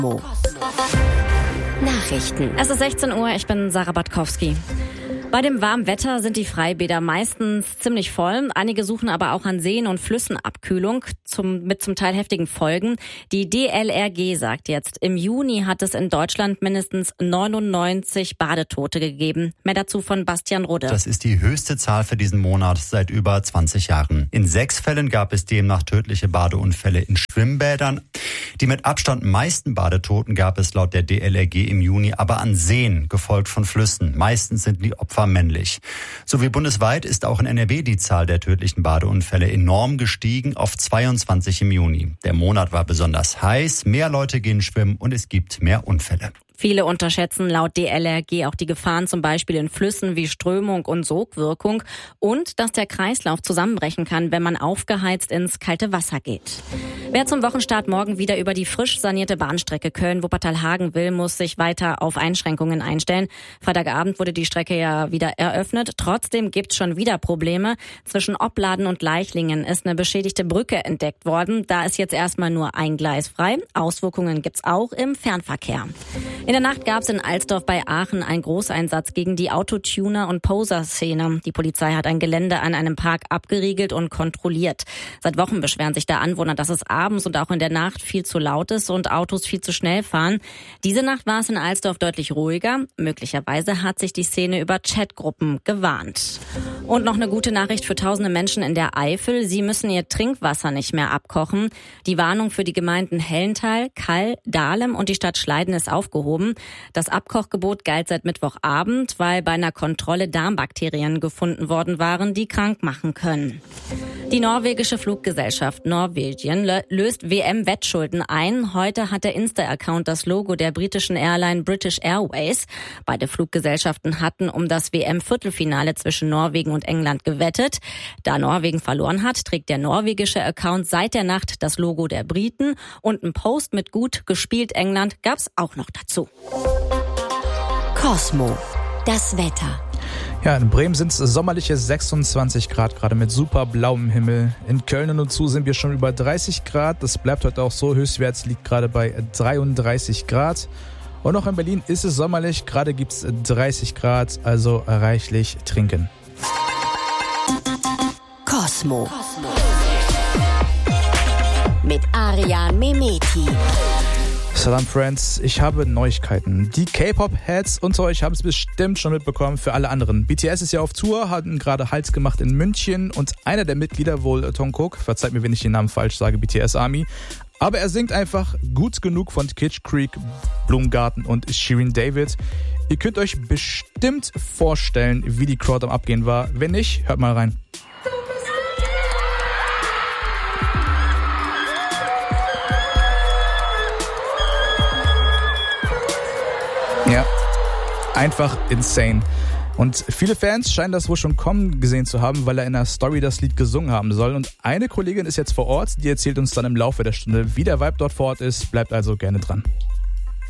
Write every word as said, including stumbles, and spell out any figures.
Nachrichten. Es ist sechzehn Uhr, ich bin Sarah Batkowski. Bei dem warmen Wetter sind die Freibäder meistens ziemlich voll. Einige suchen aber auch an Seen und Flüssen Abkühlung zum, mit zum Teil heftigen Folgen. Die D L R G sagt jetzt, im Juni hat es in Deutschland mindestens neunundneunzig Badetote gegeben. Mehr dazu von Bastian Rudde. Das ist die höchste Zahl für diesen Monat seit über zwanzig Jahren. In sechs Fällen gab es demnach tödliche Badeunfälle in Schwimmbädern. Die mit Abstand meisten Badetoten gab es laut der D L R G im Juni aber an Seen, gefolgt von Flüssen. Meistens sind die Opfer männlich. So wie bundesweit ist auch in N R W die Zahl der tödlichen Badeunfälle enorm gestiegen auf zweiundzwanzig im Juni. Der Monat war besonders heiß, mehr Leute gehen schwimmen und es gibt mehr Unfälle. Viele unterschätzen laut D L R G auch die Gefahren zum Beispiel in Flüssen wie Strömung und Sogwirkung und dass der Kreislauf zusammenbrechen kann, wenn man aufgeheizt ins kalte Wasser geht. Wer zum Wochenstart morgen wieder über die frisch sanierte Bahnstrecke Köln-Wuppertal-Hagen will, muss sich weiter auf Einschränkungen einstellen. Freitagabend wurde die Strecke ja wieder eröffnet. Trotzdem gibt's schon wieder Probleme. Zwischen Opladen und Leichlingen ist eine beschädigte Brücke entdeckt worden. Da ist jetzt erstmal nur ein Gleis frei. Auswirkungen gibt's auch im Fernverkehr. In der Nacht gab es in Alsdorf bei Aachen einen Großeinsatz gegen die Autotuner- und Poser-Szene. Die Polizei hat ein Gelände an einem Park abgeriegelt und kontrolliert. Seit Wochen beschweren sich da Anwohner, dass es abends und auch in der Nacht viel zu laut ist und Autos viel zu schnell fahren. Diese Nacht war es in Alsdorf deutlich ruhiger. Möglicherweise hat sich die Szene über Chatgruppen gewarnt. Und noch eine gute Nachricht für tausende Menschen in der Eifel. Sie müssen ihr Trinkwasser nicht mehr abkochen. Die Warnung für die Gemeinden Hellenthal, Kall, Dahlem und die Stadt Schleiden ist aufgehoben. Das Abkochgebot galt seit Mittwochabend, weil bei einer Kontrolle Darmbakterien gefunden worden waren, die krank machen können. Die norwegische Fluggesellschaft Norwegian löst W M-Wettschulden ein. Heute hat der Insta-Account das Logo der britischen Airline British Airways. Beide Fluggesellschaften hatten um das W M-Viertelfinale zwischen Norwegen und England gewettet. Da Norwegen verloren hat, trägt der norwegische Account seit der Nacht das Logo der Briten. Und ein Post mit gut gespielt England gab's auch noch dazu. Cosmo, das Wetter. Ja, in Bremen sind es sommerliche sechsundzwanzig Grad, gerade mit super blauem Himmel. In Köln und zu sind wir schon über dreißig Grad. Das bleibt heute auch so. Höchstwert liegt gerade bei dreiunddreißig Grad. Und auch in Berlin ist es sommerlich. Gerade gibt es dreißig Grad, also reichlich trinken. Cosmo. Mit Arian Memeti. Salam Friends, ich habe Neuigkeiten. Die K-Pop-Heads unter euch haben es bestimmt schon mitbekommen, für alle anderen. B T S ist ja auf Tour, hatten gerade Halt gemacht in München und einer der Mitglieder, wohl Jungkook, verzeiht mir, wenn ich den Namen falsch sage, B T S Army, aber er singt einfach gut genug von Kitsch Creek, Blumengarten und Shirin David. Ihr könnt euch bestimmt vorstellen, wie die Crowd am Abgehen war. Wenn nicht, hört mal rein. Ja, einfach insane. Und viele Fans scheinen das wohl schon kommen gesehen zu haben, weil er in der Story das Lied gesungen haben soll. Und eine Kollegin ist jetzt vor Ort, die erzählt uns dann im Laufe der Stunde, wie der Vibe dort vor Ort ist. Bleibt also gerne dran.